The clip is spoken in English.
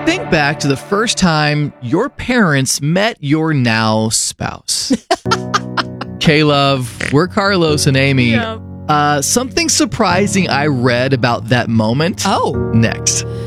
Think back to the first time your parents met your now spouse. K-Love, we're Carlos and Amy. Yeah. Something surprising I read about that moment. Oh. Next.